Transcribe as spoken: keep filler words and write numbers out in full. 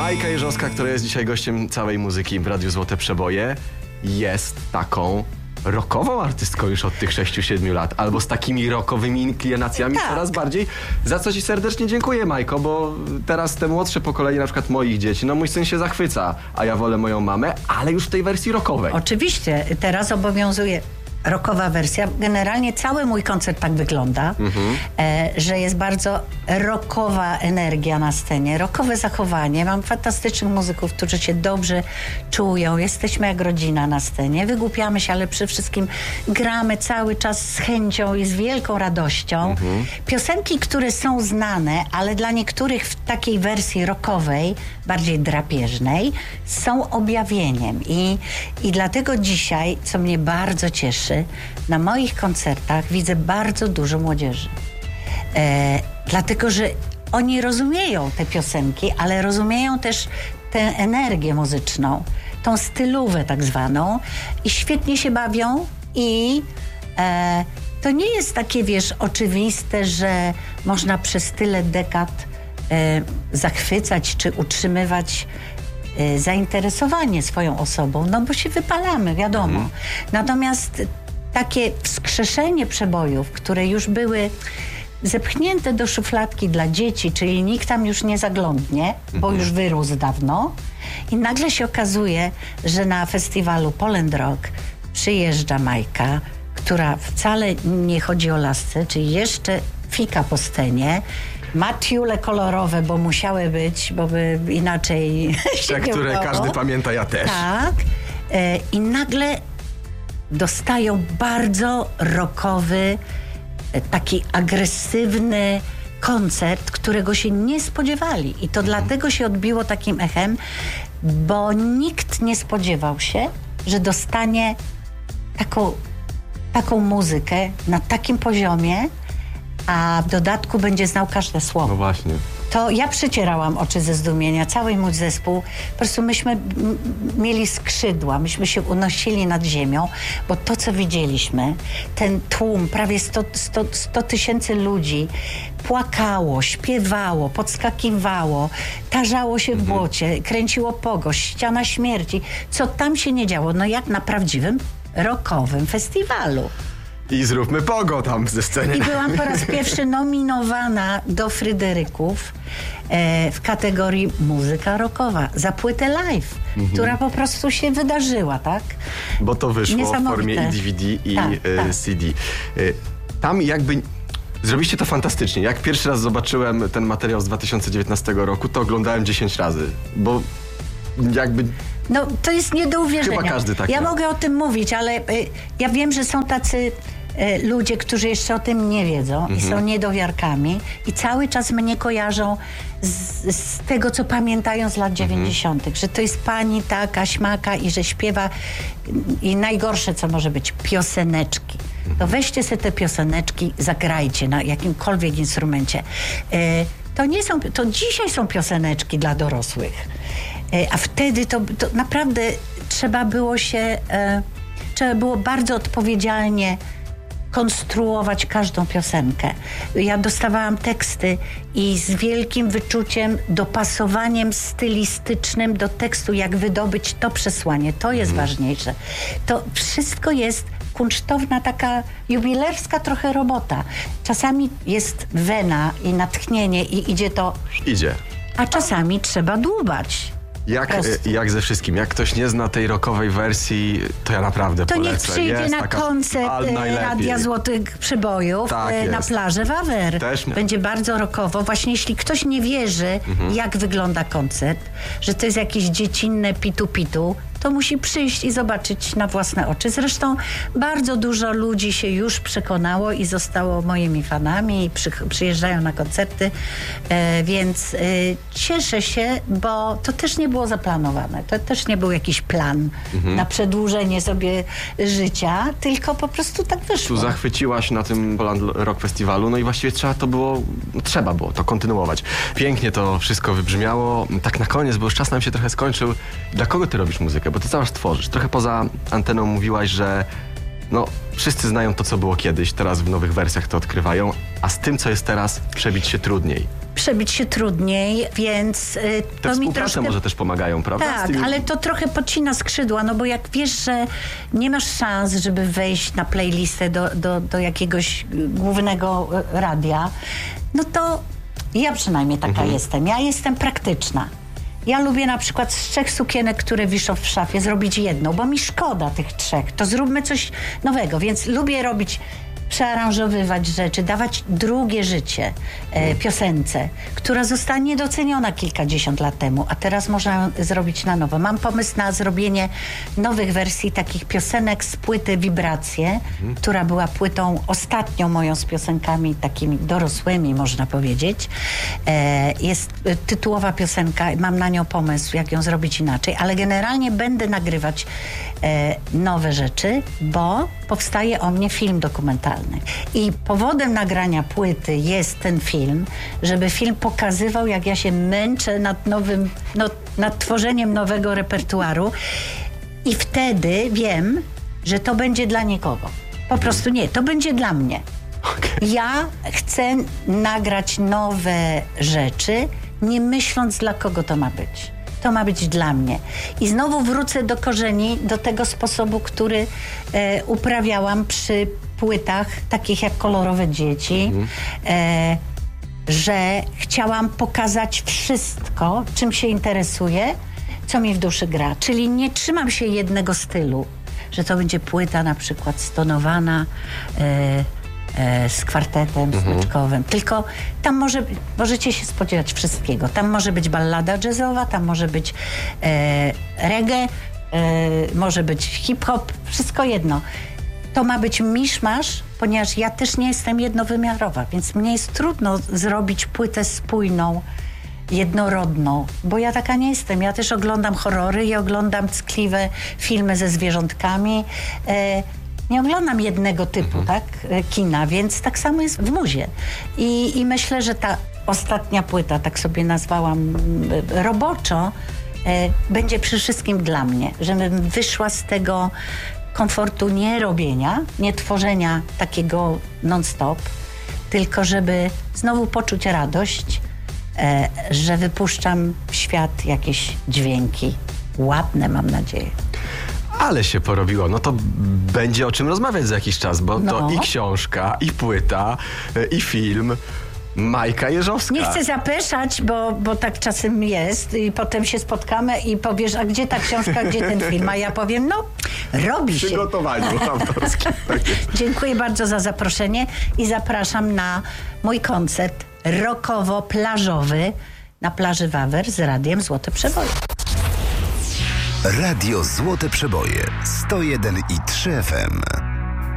Majka Jeżowska, która jest dzisiaj gościem całej muzyki w Radiu Złote Przeboje, jest taką rockową artystką już od tych sześciu siedmiu lat, albo z takimi rockowymi inklinacjami tak. coraz bardziej. Za co ci serdecznie dziękuję, Majko, bo teraz te młodsze pokolenie, na przykład moich dzieci, no mój syn się zachwyca, a ja wolę moją mamę, ale już w tej wersji rockowej. Oczywiście, teraz obowiązuje rockowa wersja. Generalnie cały mój koncert tak wygląda, mhm. e, że jest bardzo rockowa energia na scenie, rockowe zachowanie. Mam fantastycznych muzyków, którzy się dobrze czują. Jesteśmy jak rodzina na scenie. Wygłupiamy się, ale przede wszystkim gramy cały czas z chęcią i z wielką radością. Mhm. Piosenki, które są znane, ale dla niektórych w takiej wersji rockowej, bardziej drapieżnej, są objawieniem. I, i dlatego dzisiaj, co mnie bardzo cieszy, na moich koncertach widzę bardzo dużo młodzieży. E, dlatego, że oni rozumieją te piosenki, ale rozumieją też tę energię muzyczną, tą stylówę tak zwaną i świetnie się bawią i e, to nie jest takie, wiesz, oczywiste, że można przez tyle dekad e, zachwycać czy utrzymywać e, zainteresowanie swoją osobą, no bo się wypalamy, wiadomo. Mhm. Natomiast takie wskrzeszenie przebojów, które już były zepchnięte do szufladki dla dzieci, czyli nikt tam już nie zaglądnie, bo mhm. już wyrósł dawno i nagle się okazuje, że na festiwalu Poland Rock przyjeżdża Majka, która wcale nie chodzi o lasce, czyli jeszcze fika po scenie, ma tiule kolorowe, bo musiały być, bo by inaczej się te, nie które udało. Każdy pamięta, ja też. Tak. E, I nagle dostają bardzo rockowy, taki agresywny koncert, którego się nie spodziewali. I to mhm. dlatego się odbiło takim echem, bo nikt nie spodziewał się, że dostanie taką, taką muzykę na takim poziomie, a w dodatku będzie znał każde słowo. No właśnie. To ja przecierałam oczy ze zdumienia, cały mój zespół. Po prostu myśmy m- mieli skrzydła, myśmy się unosili nad ziemią, bo to, co widzieliśmy, ten tłum, prawie sto tysięcy ludzi, płakało, śpiewało, podskakiwało, tarzało się w błocie, kręciło pogość, ściana śmierci. Co tam się nie działo? No jak na prawdziwym rockowym festiwalu. I zróbmy pogo tam ze sceny. I byłam po raz pierwszy nominowana do Fryderyków e, w kategorii muzyka rockowa za płytę live, mhm. która po prostu się wydarzyła, tak? Bo to wyszło w formie i D V D i tak, e, tak. C D. E, tam jakby... Zrobiliście to fantastycznie. Jak pierwszy raz zobaczyłem ten materiał z dwa tysiące dziewiętnastego roku, to oglądałem dziesięć razy, bo jakby... No, to jest nie do uwierzenia. Chyba każdy tak Ja ma. mogę o tym mówić, ale y, ja wiem, że są tacy y, ludzie, którzy jeszcze o tym nie wiedzą mhm. i są niedowiarkami i cały czas mnie kojarzą z, z tego, co pamiętają z lat dziewięćdziesiątych, mhm. że to jest pani taka, śmaka i że śpiewa i najgorsze, co może być, pioseneczki. To weźcie sobie te pioseneczki, zagrajcie na jakimkolwiek instrumencie. Y, to nie są, to dzisiaj są pioseneczki dla dorosłych. A wtedy to, to naprawdę trzeba było się, e, trzeba było bardzo odpowiedzialnie konstruować każdą piosenkę. Ja dostawałam teksty i z wielkim wyczuciem, dopasowaniem stylistycznym do tekstu, jak wydobyć to przesłanie. To jest mm. ważniejsze. To wszystko jest kunsztowna, taka jubilerska trochę robota. Czasami jest wena i natchnienie i idzie to... Idzie. A czasami trzeba dłubać. Jak, jak ze wszystkim. Jak ktoś nie zna tej rockowej wersji, to ja naprawdę to polecę. niech przyjdzie jest na taka, koncert Radia Złotych Przebojów tak na jest. plaży Wawer. Też nie. Będzie bardzo rockowo. Właśnie jeśli ktoś nie wierzy, mhm. jak wygląda koncert, że to jest jakieś dziecinne pitu-pitu, to musi przyjść i zobaczyć na własne oczy. Zresztą bardzo dużo ludzi się już przekonało i zostało moimi fanami i przy, przyjeżdżają na koncerty, e, więc e, cieszę się, bo to też nie było zaplanowane. To też nie był jakiś plan mhm. na przedłużenie sobie życia, tylko po prostu tak wyszło. Tu zachwyciłaś na tym Poland Rock Festiwalu, no i właściwie trzeba to było, no, trzeba było to kontynuować. Pięknie to wszystko wybrzmiało. Tak na koniec, bo już czas nam się trochę skończył. Dla kogo ty robisz muzykę? Bo ty cały czas tworzysz. Trochę poza anteną mówiłaś, że no, wszyscy znają to, co było kiedyś, teraz w nowych wersjach to odkrywają, a z tym, co jest teraz, przebić się trudniej. przebić się trudniej, więc y, Te to mi współprace troszkę... może też pomagają, prawda? Z Tak, tymi- ale to trochę podcina skrzydła, no bo jak wiesz, że nie masz szans, żeby wejść na playlistę do, do, do jakiegoś głównego e, radia, no to ja przynajmniej taka Mhm. jestem. Ja jestem praktyczna. Ja lubię na przykład z trzech sukienek, które wiszą w szafie, zrobić jedną, bo mi szkoda tych trzech. To zróbmy coś nowego, więc lubię robić, przearanżowywać rzeczy, dawać drugie życie e, piosence, która została niedoceniona kilkadziesiąt lat temu, a teraz można ją zrobić na nowo. Mam pomysł na zrobienie nowych wersji takich piosenek z płyty Wibracje, która była płytą ostatnią moją z piosenkami takimi dorosłymi, można powiedzieć. E, jest e, tytułowa piosenka, mam na nią pomysł, jak ją zrobić inaczej, ale generalnie będę nagrywać e, nowe rzeczy, bo powstaje o mnie film dokumentalny. I powodem nagrania płyty jest ten film, żeby film pokazywał, jak ja się męczę nad nowym, no, nad tworzeniem nowego repertuaru i wtedy wiem, że to będzie dla nikogo. Po prostu nie, to będzie dla mnie. Okej. Ja chcę nagrać nowe rzeczy, nie myśląc, dla kogo to ma być. To ma być dla mnie. I znowu wrócę do korzeni, do tego sposobu, który e, uprawiałam przy płytach, takich jak Kolorowe Dzieci, e, że chciałam pokazać wszystko, czym się interesuję, co mi w duszy gra. Czyli nie trzymam się jednego stylu, że to będzie płyta na przykład stonowana, e, e, z kwartetem smyczkowym. Tylko tam może, możecie się spodziewać wszystkiego. Tam może być ballada jazzowa, tam może być e, reggae, e, może być hip-hop, wszystko jedno. To ma być miszmasz, ponieważ ja też nie jestem jednowymiarowa, więc mnie jest trudno zrobić płytę spójną, jednorodną, bo ja taka nie jestem. Ja też oglądam horrory i oglądam ckliwe filmy ze zwierzątkami. E, nie oglądam jednego typu, tak, e, kina, więc tak samo jest w muzie. I, I myślę, że ta ostatnia płyta, tak sobie nazwałam e, roboczo, e, będzie przede wszystkim dla mnie, żebym wyszła z tego komfortu nie robienia, nie tworzenia takiego non-stop, tylko żeby znowu poczuć radość, e, że wypuszczam w świat jakieś dźwięki ładne, mam nadzieję. Ale się porobiło. No to będzie o czym rozmawiać za jakiś czas, bo No. to i książka, i płyta, i film. Majka Jeżowska. Nie chcę zapeszać, bo, bo tak czasem jest i potem się spotkamy i powiesz, a gdzie ta książka, gdzie ten film? A ja powiem, no, robi W się. przygotowaniu autorskim. Tak jest. Dziękuję bardzo za zaproszenie i zapraszam na mój koncert rockowo-plażowy na plaży Wawer z Radiem Złote Przeboje. Radio Złote Przeboje sto jeden i trzy F M.